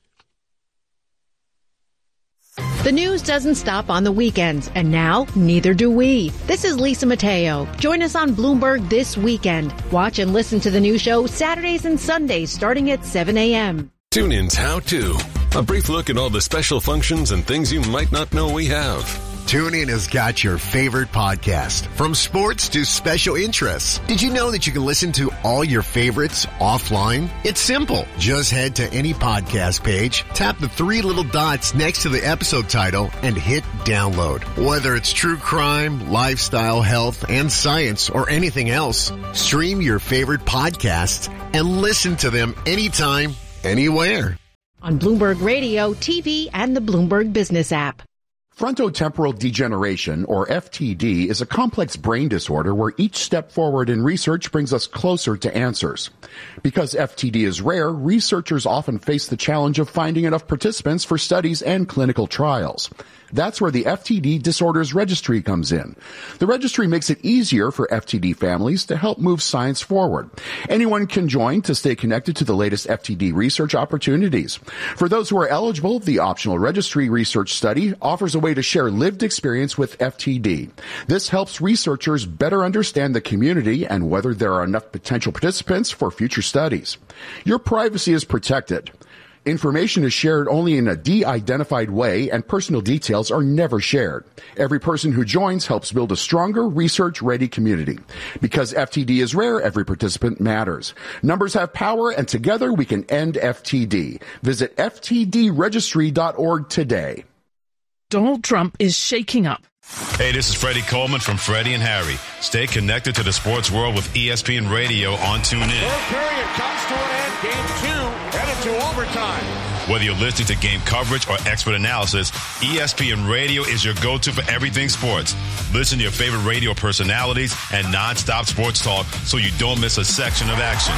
The news doesn't stop on the weekends, and now neither do we. This is Lisa Mateo. Join us on Bloomberg this weekend. Watch and listen to the new show Saturdays and Sundays starting at seven a.m.
TuneIn's How To. A brief look at all the special functions and things you might not know we have.
TuneIn has got your favorite podcast, from sports to special interests. Did you know that you can listen to all your favorites offline? It's simple. Just head to any podcast page, tap the three little dots next to the episode title, and hit download. Whether it's true crime, lifestyle, health, and science, or anything else, stream your favorite podcasts and listen to them anytime, anywhere.
On Bloomberg Radio, T V, and the Bloomberg Business app.
Frontotemporal degeneration, or F T D, is a complex brain disorder where each step forward in research brings us closer to answers. Because F T D is rare, researchers often face the challenge of finding enough participants for studies and clinical trials. That's where the F T D Disorders Registry comes in. The registry makes it easier for F T D families to help move science forward. Anyone can join to stay connected to the latest F T D research opportunities. For those who are eligible, the optional registry research study offers a way to share lived experience with F T D. This helps researchers better understand the community and whether there are enough potential participants for future studies. Your privacy is protected. Information is shared only in a de-identified way, and personal details are never shared. Every person who joins helps build a stronger, research-ready community. Because F T D is rare, every participant matters. Numbers have power, and together we can end F T D. Visit F T D registry dot org today.
Donald Trump is shaking up.
Hey, this is Freddie Coleman from Freddie and Harry. Stay connected to the sports world with E S P N Radio on TuneIn.
Third period comes to an end. Game two headed to overtime.
Whether you're listening to game coverage or expert analysis, E S P N Radio is your go-to for everything sports. Listen to your favorite radio personalities and nonstop sports talk so you don't miss a section of action.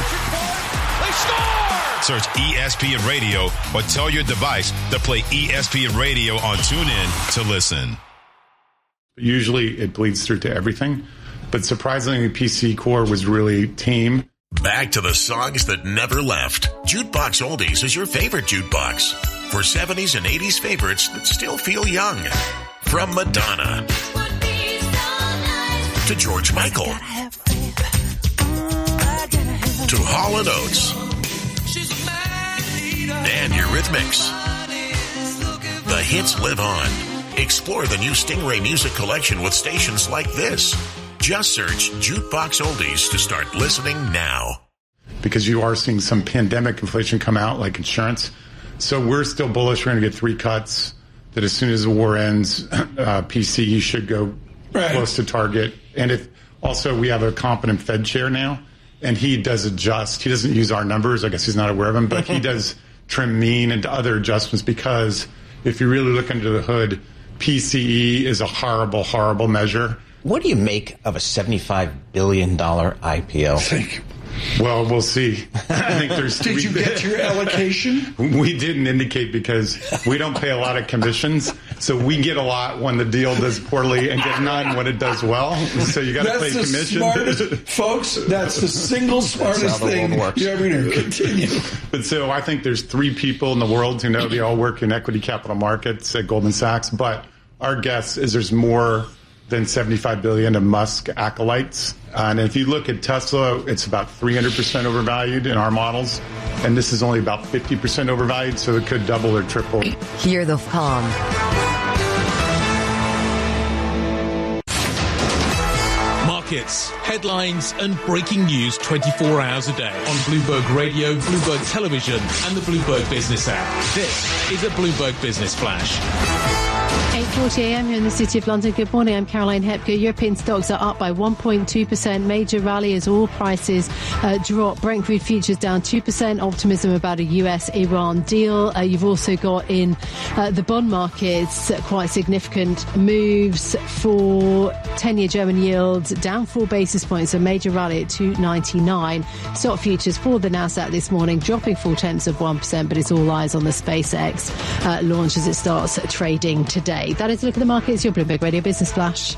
They score!
Search E S P N Radio or tell your device to play E S P N Radio on TuneIn to listen.
Usually it bleeds through to everything, but surprisingly, P C Core was really team.
Back to the songs that never left. Jukebox Oldies is your favorite jukebox. For seventies and eighties favorites that still feel young. From Madonna to George Michael to Hall and Oates and Eurythmics. The hits live on. Explore the new Stingray Music Collection with stations like this. Just search Jukebox Oldies to start listening now.
Because you are seeing some pandemic inflation come out, like insurance. So we're still bullish. We're going to get three cuts. That as soon as the war ends, uh, P C should go right close to target. And if also we have a competent Fed chair now, and he does adjust. He doesn't use our numbers. I guess he's not aware of them, but he does trim mean and other adjustments because if you really look under the hood, P C E is a horrible, horrible measure.
What do you make of a seventy-five billion dollars I P O?
Well, we'll see. I think there's.
Did
we,
you get your allocation?
We didn't indicate because we don't pay a lot of commissions, So we get a lot when the deal does poorly and get none when it does well. So you got to pay
That's the
commission.
smartest, folks, that's the single smartest thing you're ever going to continue.
But so I think there's three people in the world who know they all work in equity capital markets at Goldman Sachs. But our guess is there's more than seventy-five billion of Musk acolytes. And if you look at Tesla, it's about three hundred percent overvalued in our models. And this is only about fifty percent overvalued, so it could double or triple.
Hear the calm.
Markets, headlines and breaking news twenty-four hours a day on Bloomberg Radio, Bloomberg Television and the Bloomberg Business app. This is a Bloomberg Business Flash.
eight forty a.m. here in the City of London. Good morning, I'm Caroline Hepker. European stocks are up by one point two percent. Major rally as all prices uh, drop. Brent crude futures down two percent. Optimism about a U S Iran deal. Uh, you've also got in uh, the bond markets uh, quite significant moves for ten-year German yields down four basis points. A major rally at two ninety-nine. Stock futures for the Nasdaq this morning dropping four tenths of one percent, but it's all eyes on the SpaceX uh, launch as it starts trading today. That is a look at the markets. Your Bloomberg Radio Business Flash.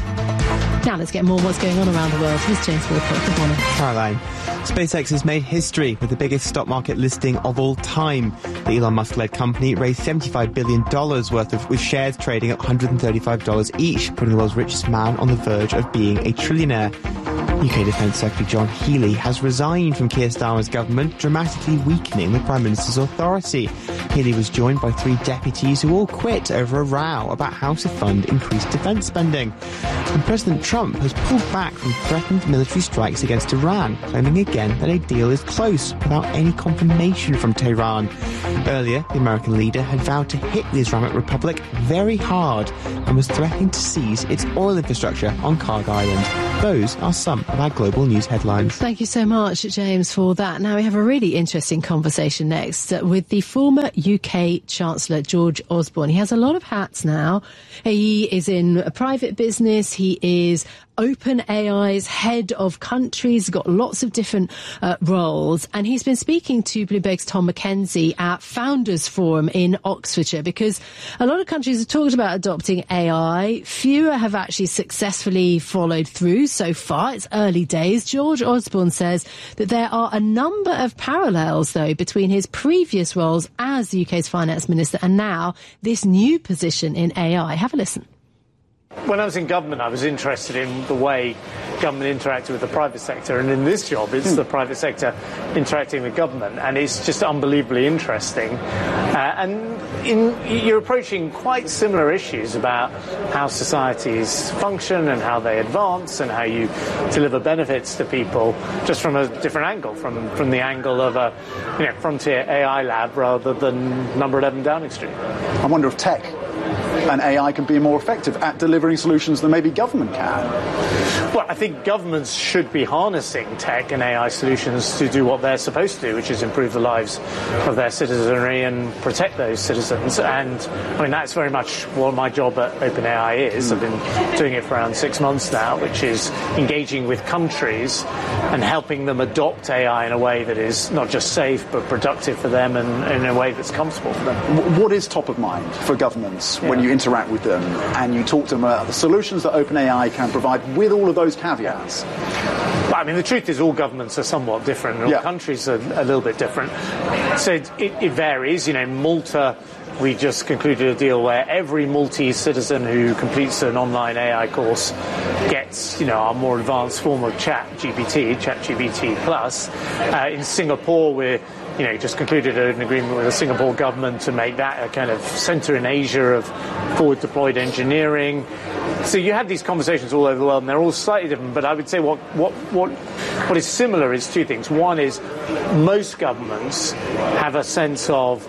Now let's get more what's going on around the world. Here's James Walcott. Good morning.
Caroline. SpaceX has made history with the biggest stock market listing of all time. The Elon Musk-led company raised seventy-five billion dollars worth of, with shares trading at one hundred thirty-five dollars each, putting the world's richest man on the verge of being a trillionaire. U K Defence Secretary John Healey has resigned from Keir Starmer's government, dramatically weakening the Prime Minister's authority. Healey was joined by three deputies who all quit over a row about how to fund increased defence spending. And President Trump has pulled back from threatened military strikes against Iran, claiming again that a deal is close without any confirmation from Tehran. Earlier, the American leader had vowed to hit the Islamic Republic very hard and was threatening to seize its oil infrastructure on Kharg Island. Those are some of our global news headlines.
Thank you so much, James, for that. Now we have a really interesting conversation next with the former U K Chancellor, George Osborne. He has a lot of hats now. He is in a private business. He is OpenAI's head of countries, got lots of different uh, roles. And he's been speaking to Bloomberg's Tom McKenzie at Founders Forum in Oxfordshire, because a lot of countries have talked about adopting A I. Fewer have actually successfully followed through so far. It's early days. George Osborne says that there are a number of parallels, though, between his previous roles as the U K's finance minister and now this new position in A I. Have a listen.
When I was in government, I was interested in the way government interacted with the private sector, and in this job, it's the private sector interacting with government, and it's just unbelievably interesting. Uh, and in, you're approaching quite similar issues about how societies function and how they advance and how you deliver benefits to people, just from a different angle, from from the angle of a you know frontier A I lab rather than number eleven Downing Street.
I wonder if tech and A I can be more effective at delivering solutions than maybe government can.
Well, I think governments should be harnessing tech and A I solutions to do what they're supposed to do, which is improve the lives of their citizenry and protect those citizens. And, I mean, that's very much what my job at OpenAI is. I've been doing it for around six months now, which is engaging with countries and helping them adopt A I in a way that is not just safe, but productive for them and in a way that's comfortable for them.
What is top of mind for governments yeah. when you interact with them and you talk to them about the solutions that OpenAI can provide with all of those caveats?
Well, I mean, the truth is all governments are somewhat different and all yeah. countries are a little bit different. So it, it varies. You know, Malta, we just concluded a deal where every Maltese citizen who completes an online A I course gets, you know, our more advanced form of Chat G P T, Chat G P T Plus. Uh, in Singapore, we're You know, just concluded an agreement with the Singapore government to make that a kind of centre in Asia of forward-deployed engineering. So you have these conversations all over the world, and they're all slightly different. But I would say what what what what is similar is two things. One is most governments have a sense of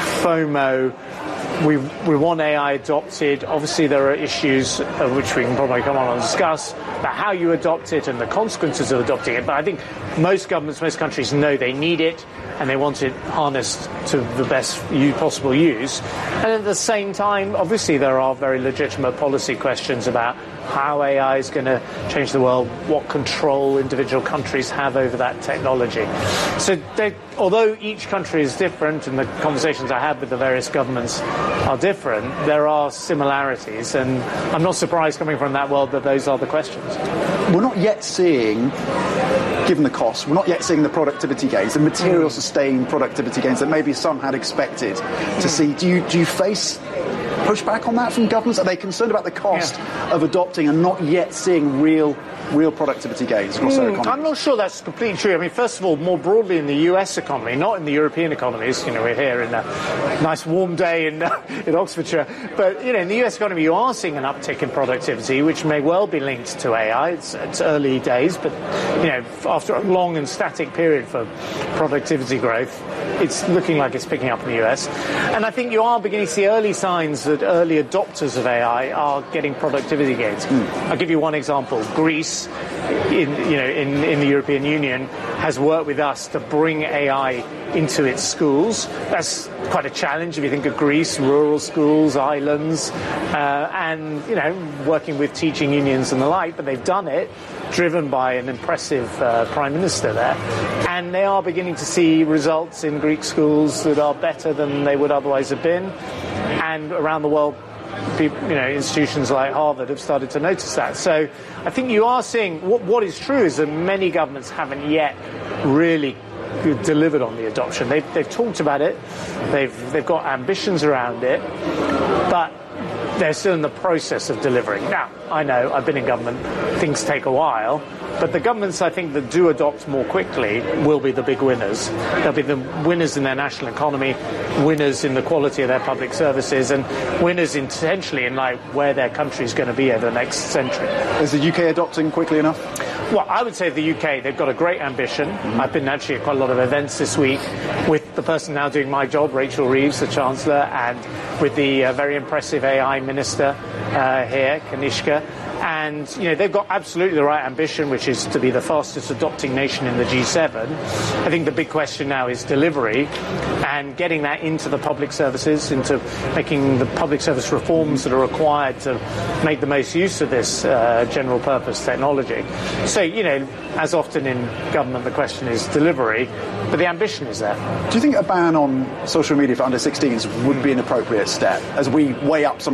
FOMO. We we want A I adopted. Obviously, there are issues of which we can probably come on and discuss about how you adopt it and the consequences of adopting it. But I think most governments, most countries know they need it and they want it harnessed to the best possible use. And at the same time, obviously, there are very legitimate policy questions about how A I is going to change the world, what control individual countries have over that technology. So they, although each country is different and the conversations I had with the various governments are different, there are similarities, and I'm not surprised coming from that world that those are the questions.
We're not yet seeing, given the cost, we're not yet seeing the productivity gains, the material mm. sustained productivity gains that maybe some had expected to mm. see. Do you, do you face pushback on that from governments? Are they concerned about the cost yeah. of adopting and not yet seeing real real productivity gains across their economy?
I'm not sure that's completely true. I mean, first of all, more broadly in the U S economy, not in the European economies. You know, we're here in a nice warm day in, uh, in Oxfordshire. But, you know, in the U S economy, you are seeing an uptick in productivity, which may well be linked to A I. It's, it's early days, but, you know, after a long and static period for productivity growth, it's looking like it's picking up in the U S. And I think you are beginning to see early signs that early adopters of A I are getting productivity gains. Mm. I'll give you one example. Greece, in, you know, in, in the European Union, has worked with us to bring A I into its schools. That's quite a challenge if you think of Greece, rural schools, islands, uh, and, you know, working with teaching unions and the like, but they've done it, driven by an impressive uh, Prime Minister there. And they are beginning to see results in Greek schools that are better than they would otherwise have been. And around the world, people, you know, institutions like Harvard have started to notice that. So I think you are seeing, what, what is true is that many governments haven't yet really delivered on the adoption. They've, they've talked about it, they've, they've got ambitions around it, but they're still in the process of delivering. Now, I know, I've been in government, things take a while, but the governments, I think, that do adopt more quickly will be the big winners. They'll be the winners in their national economy, winners in the quality of their public services, and winners potentially in like where their country is going to be over the next century.
Is the U K adopting quickly enough?
Well, I would say the U K, they've got a great ambition. Mm-hmm. I've been actually at quite a lot of events this week with the person now doing my job, Rachel Reeves, the Chancellor, and with the uh, very impressive A I Minister uh, here, Kanishka. And, you know, they've got absolutely the right ambition, which is to be the fastest adopting nation in the G seven. I think the big question now is delivery and getting that into the public services, into making the public service reforms that are required to make the most use of this uh, general purpose technology. So, you know, as often in government, the question is delivery, but the ambition is there.
Do you think a ban on social media for under sixteens would be an appropriate step as we weigh up some